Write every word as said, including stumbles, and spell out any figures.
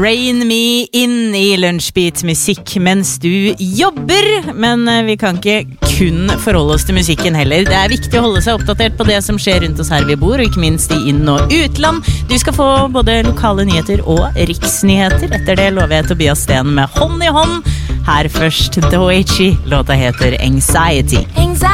Rain Me inn i Lunsjbit musikk mens du jobber, men vi kan ikke kun forholde oss til musikken heller. Det er viktig å holde seg oppdatert på det som skjer rundt oss her vi bor, og ikke minst i inn- og utland. Du skal få både lokale nyheter og riksnyheter. Etter det lover jeg Tobias Sten med Hånd i hånd. Her først Doechi, låta heter Anxiety.